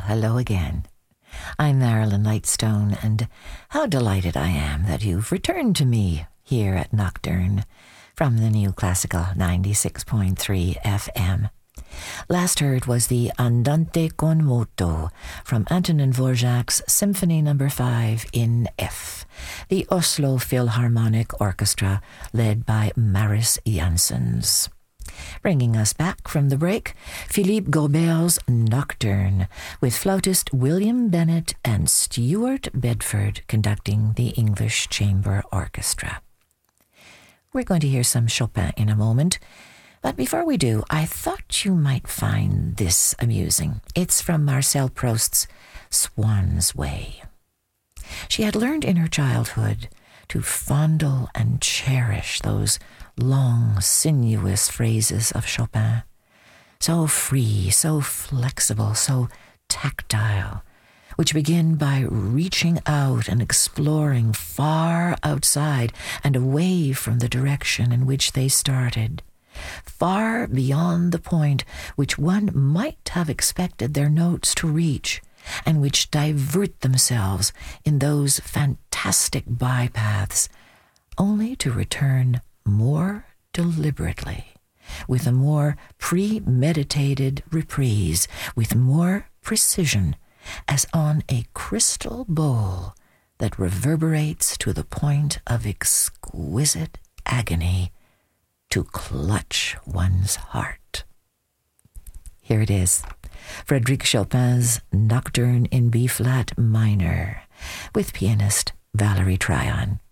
hello again. I'm Marilyn Lightstone, and how delighted I am that you've returned to me here at Nocturne from the New Classical 96.3 FM. Last heard was the Andante con moto from Antonin Dvorak's Symphony No. 5 in F, the Oslo Philharmonic Orchestra led by Maris Janssens. Bringing us back from the break, Philippe Gaubert's Nocturne, with flautist William Bennett and Stuart Bedford conducting the English Chamber Orchestra. We're going to hear some Chopin in a moment, but before we do, I thought you might find this amusing. It's from Marcel Proust's Swann's Way. She had learned in her childhood to fondle and cherish those long, sinuous phrases of Chopin, so free, so flexible, so tactile, which begin by reaching out and exploring far outside and away from the direction in which they started, far beyond the point which one might have expected their notes to reach, and which divert themselves in those fantastic bypaths, only to return more deliberately, with a more premeditated reprise, with more precision, as on a crystal bowl that reverberates to the point of exquisite agony, to clutch one's heart. Here it is, Frédéric Chopin's Nocturne in B-flat minor, with pianist Valerie Tryon.